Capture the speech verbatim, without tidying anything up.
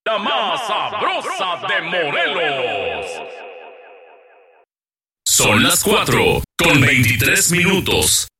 la más sabrosa de Morelos. Son las cuatro con veintitrés minutos.